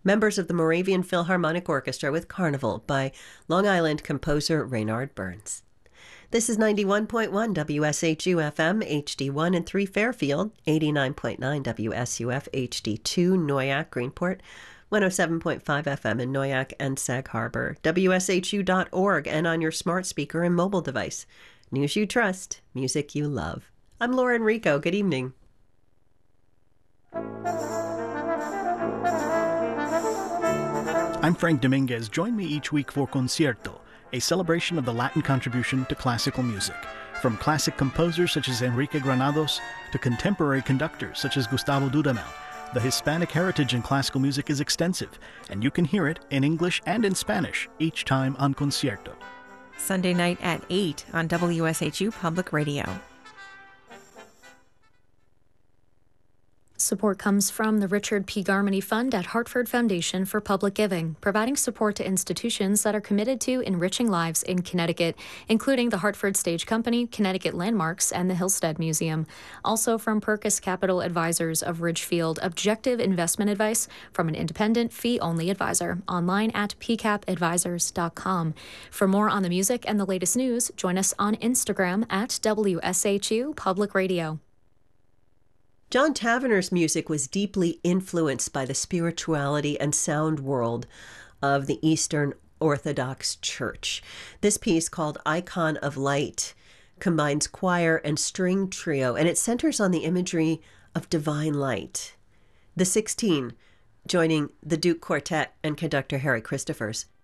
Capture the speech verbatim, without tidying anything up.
members of the Moravian Philharmonic Orchestra with Carnival by Long Island composer Raynard Burns. This is ninety-one point one W S H U F M, H D one and three Fairfield, eighty-nine point nine W S U F H D two Noyak, Greenport, one oh seven point five F M in Noyak and Sag Harbor, W S H U dot org, and on your smart speaker and mobile device. News you trust, music you love. I'm Laura Enrico. Good evening. I'm Frank Dominguez. Join me each week for Concierto, a celebration of the Latin contribution to classical music. From classic composers such as Enrique Granados to contemporary conductors such as Gustavo Dudamel, the Hispanic heritage in classical music is extensive, and you can hear it in English and in Spanish each time on Concierto. Sunday night at eight on W S H U Public Radio. Support comes from the Richard P. Garmany Fund at Hartford Foundation for Public Giving, providing support to institutions that are committed to enriching lives in Connecticut, including the Hartford Stage Company, Connecticut Landmarks, and the Hillstead Museum. Also from Perkis Capital Advisors of Ridgefield, objective investment advice from an independent, fee-only advisor. Online at p cap advisors dot com. For more on the music and the latest news, join us on Instagram at W S H U Public Radio. John Tavener's music was deeply influenced by the spirituality and sound world of the Eastern Orthodox Church. This piece, called Icon of Light, combines choir and string trio, and it centers on the imagery of divine light. The sixteen, joining the Duke Quartet and conductor Harry Christophers.